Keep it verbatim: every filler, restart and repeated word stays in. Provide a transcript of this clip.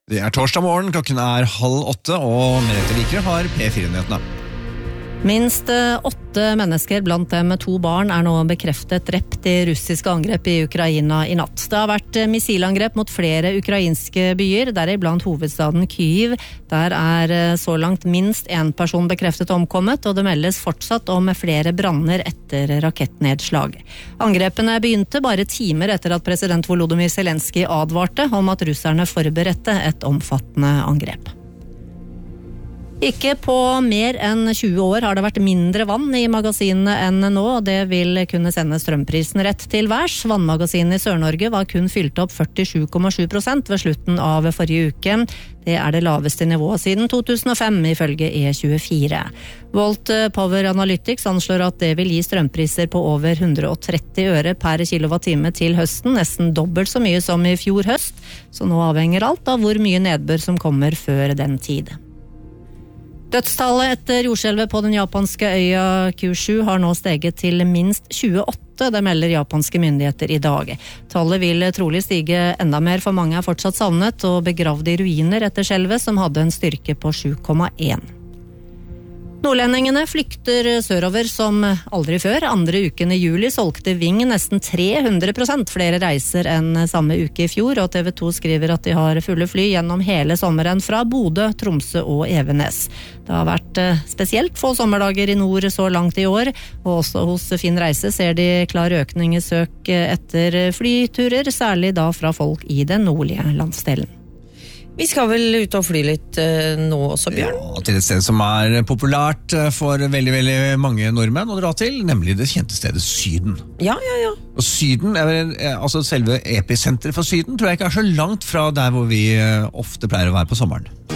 Det er torsdag morgen, klokken er halv åtte, og Merete Likere har P fire-nyhetene. Minst åtte mennesker, blant dem to barn, er nå bekreftet drept i russiske angrep i Ukraina i natt. Det har vært missilangrep mot flere ukrainske byer, deriblant hovedstaden Kyiv. Der er så langt minst en person bekreftet omkommet, og det meldes fortsatt om flere branner etter rakettnedslag. Angrepene begynte bare timer etter at president Volodymyr Zelenskyj advarte om at russerne forberedte et omfattende angrep. Ikke på mer enn tjue år har det vært mindre vann i magasinene enn nå, og det vil kunne sende strømprisen rett til værs. Vannmagasinet i Sør-Norge var kun fylt opp førtisju komma sju prosent ved slutten av forrige uke. Det er det laveste nivået siden to tusen og fem, ifølge E tjuefire. Volt Power Analytics anslår at det vil gi strømpriser på over hundre og tretti øre per kilowattime til høsten, nesten dobbelt så mye som i fjor høst, så nå avhenger alt av hvor mye nedbør som kommer før den tid. Dødstallet etter jordskjelvet på den japanske øya Kyushu har nå steget til minst tjueåtte, det melder japanske myndigheter i dag. Tallet vil trolig stige enda mer, for mange er fortsatt savnet og begravd i ruiner etter skjelvet, som hadde en styrke på sju komma en. Nordlendingene flykter sørover som aldri før. Andre uken i juli solgte Ving nesten tre hundre prosent flere reiser enn samme uke i fjor, og T V to skriver at de har fulle fly gjennom hele sommeren fra Bodø, Tromsø og Evenes. Det har vært spesielt få sommerdager i nord så langt i år, og også hos Finn Reise ser de klar økning i søk etter flyturer, særlig da fra folk i den nordlige landsdelen. Vi skal vel ut og fly litt uh, nå også, Bjørn? Ja, til et sted som er populært for veldig, veldig mange nordmenn å dra til, nemlig det kjente stedet Syden. Ja, ja, ja. Og Syden, altså selve episenteret for Syden, tror jeg ikke er så langt fra der hvor vi ofte pleier å være på sommeren.